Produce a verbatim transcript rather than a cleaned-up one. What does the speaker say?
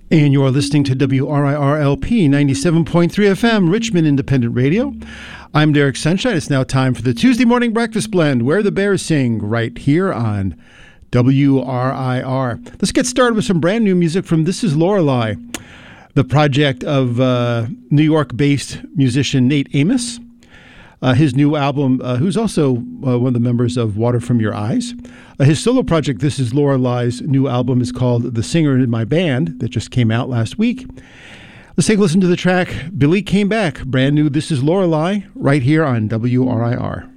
And you're listening to W R I R L P ninety-seven point three F M, Richmond Independent Radio. I'm Derek Sunshine. It's now time for the Tuesday Morning Breakfast Blend, where the Bears sing, right here on W R I R. Let's get started with some brand new music from This Is Lorelei, the project of uh, New York-based musician Nate Amos. Uh, his new album, uh, who's also uh, one of the members of Water From Your Eyes. Uh, his solo project, This Is Lorelei's new album, is called The Singer in My Band, that just came out last week. Let's take a listen to the track, Billy Came Back, brand new This Is Lorelei, right here on W R I R.